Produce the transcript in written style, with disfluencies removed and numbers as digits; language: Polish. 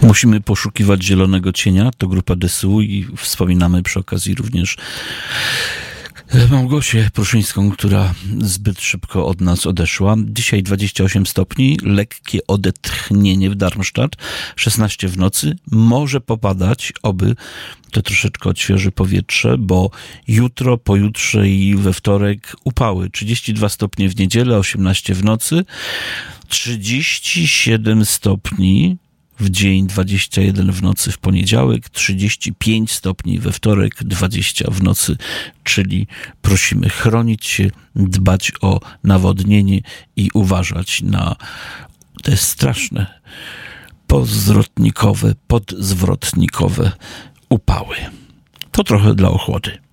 Musimy poszukiwać zielonego cienia, to grupa DSU i wspominamy przy okazji również Małgosię Pruszyńską, która zbyt szybko od nas odeszła. Dzisiaj 28 stopni, lekkie odetchnienie w Darmstadt, 16 w nocy. Może popadać, oby to troszeczkę odświeży powietrze, bo jutro, pojutrze i we wtorek upały. 32 stopnie w niedzielę, 18 w nocy, 37 stopni w dzień, 21 w nocy w poniedziałek, 35 stopni we wtorek, 20 w nocy, czyli prosimy chronić się, dbać o nawodnienie i uważać na te straszne podzwrotnikowe upały. To trochę dla ochłody.